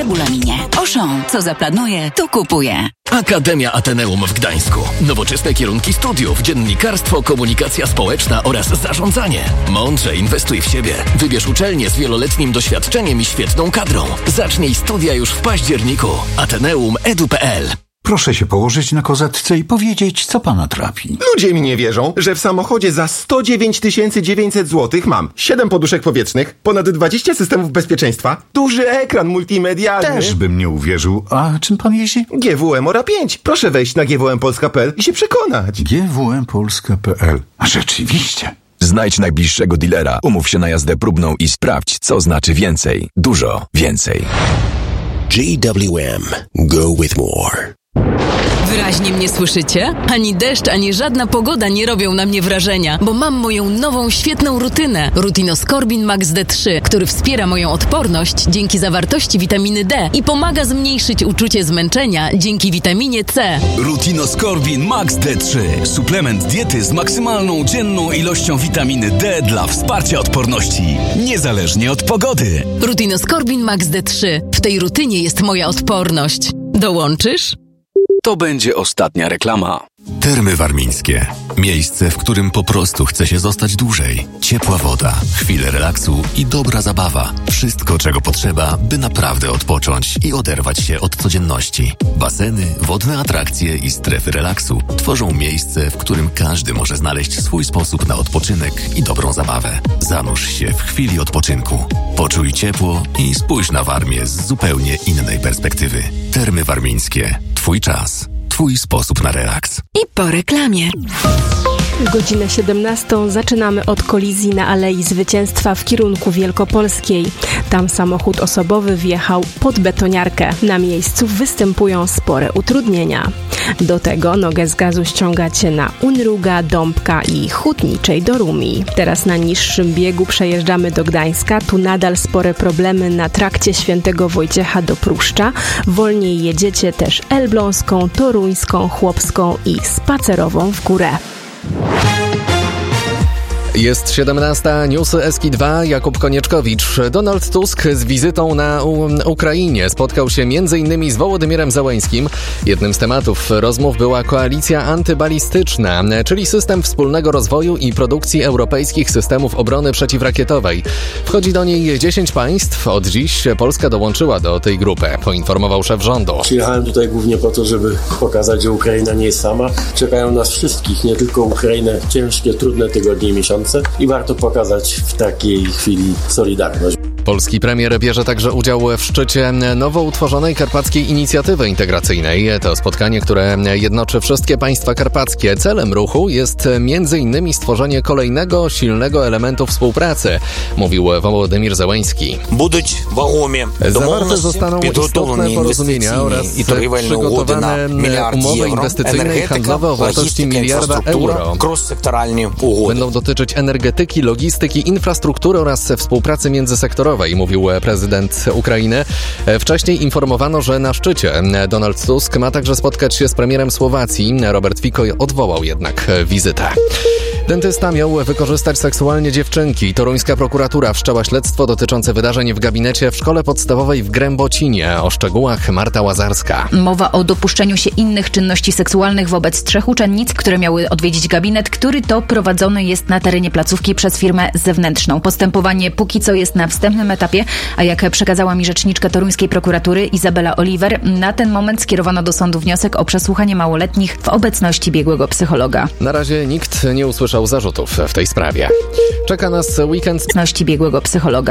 regulaminie. Auchan, co zaplanuje, to kupuje. Akademia Ateneum w Gdańsku. Nowoczesne kierunki studiów, dziennikarstwo, komunikacja społeczna oraz zarządzanie. Mądrze inwestuj w siebie. Wybierz uczelnię z wieloletnim doświadczeniem i świetną kadrą. Zacznij studia już w październiku. Ateneum.edu.pl. Proszę się położyć na kozetce i powiedzieć, co pana trapi. Ludzie mi nie wierzą, że w samochodzie za 109 900 zł mam 7 poduszek powietrznych, ponad 20 systemów bezpieczeństwa, duży ekran multimedialny. Też bym nie uwierzył. A czym pan jeździ? GWM Ora 5. Proszę wejść na gwmpolska.pl i się przekonać. gwmpolska.pl. A rzeczywiście. Znajdź najbliższego dealera, umów się na jazdę próbną i sprawdź, co znaczy więcej. Dużo więcej. GWM. Go with more. Wyraźnie mnie słyszycie? Ani deszcz, ani żadna pogoda nie robią na mnie wrażenia, bo mam moją nową, świetną rutynę. Rutinoskorbin Max D3, który wspiera moją odporność dzięki zawartości witaminy D i pomaga zmniejszyć uczucie zmęczenia dzięki witaminie C. Rutinoskorbin Max D3. Suplement diety z maksymalną dzienną ilością witaminy D dla wsparcia odporności, niezależnie od pogody. Rutinoskorbin Max D3. W tej rutynie jest moja odporność. Dołączysz? To będzie ostatnia reklama. Termy Warmińskie. Miejsce, w którym po prostu chce się zostać dłużej. Ciepła woda, chwile relaksu i dobra zabawa. Wszystko, czego potrzeba, by naprawdę odpocząć i oderwać się od codzienności. Baseny, wodne atrakcje i strefy relaksu tworzą miejsce, w którym każdy może znaleźć swój sposób na odpoczynek i dobrą zabawę. Zanurz się w chwili odpoczynku. Poczuj ciepło i spójrz na Warmię z zupełnie innej perspektywy. Termy Warmińskie. Twój czas. Twój sposób na relaks. I po reklamie. W godzinę 17 zaczynamy od kolizji na Alei Zwycięstwa w kierunku Wielkopolskiej. Tam samochód osobowy wjechał pod betoniarkę. Na miejscu występują spore utrudnienia. Do tego nogę z gazu ściągacie na Unruga, Dąbka i Hutniczej do Rumi. Teraz na niższym biegu przejeżdżamy do Gdańska. Tu nadal spore problemy na trakcie Świętego Wojciecha do Pruszcza. Wolniej jedziecie też Elbląską, Toruńską, Chłopską i Spacerową w górę. Jest 17. Newsy Eski2. Jakub Konieczkowicz. Donald Tusk z wizytą na Ukrainie spotkał się m.in. z Wołodymyrem Zełeńskim. Jednym z tematów rozmów była koalicja antybalistyczna, czyli system wspólnego rozwoju i produkcji europejskich systemów obrony przeciwrakietowej. Wchodzi do niej 10 państw. Od dziś Polska dołączyła do tej grupy, poinformował szef rządu. Przyjechałem tutaj głównie po to, żeby pokazać, że Ukraina nie jest sama. Czekają nas wszystkich, nie tylko Ukrainę, ciężkie, trudne tygodnie i miesiące. I warto pokazać w takiej chwili solidarność. Polski premier bierze także udział w szczycie nowo utworzonej Karpackiej Inicjatywy Integracyjnej. To spotkanie, które jednoczy wszystkie państwa karpackie. Celem ruchu jest m.in. stworzenie kolejnego silnego elementu współpracy, mówił Wołodymyr Zełeński. Zawarte zostaną istotne porozumienia oraz przygotowane umowy inwestycyjne i handlowe o wartości miliarda euro. Będą dotyczyć energetyki, logistyki, infrastruktury oraz współpracy międzysektorowej, mówił prezydent Ukrainy. Wcześniej informowano, że na szczycie Donald Tusk ma także spotkać się z premierem Słowacji. Robert Fico odwołał jednak wizytę. Dentysta miał wykorzystać seksualnie dziewczynki. Toruńska prokuratura wszczęła śledztwo dotyczące wydarzeń w gabinecie w szkole podstawowej w Grębocinie. O szczegółach Marta Łazarska. Mowa o dopuszczeniu się innych czynności seksualnych wobec 3 uczennic, które miały odwiedzić gabinet, który to prowadzony jest na terenie placówki przez firmę zewnętrzną. Postępowanie póki co jest na wstępnym etapie, a jak przekazała mi rzeczniczka toruńskiej prokuratury Izabela Oliver, na ten moment skierowano do sądu wniosek o przesłuchanie małoletnich w obecności biegłego psychologa. Na razie nikt nie usłyszał zarzutów w tej sprawie. Czeka nas weekend biegłego psychologa.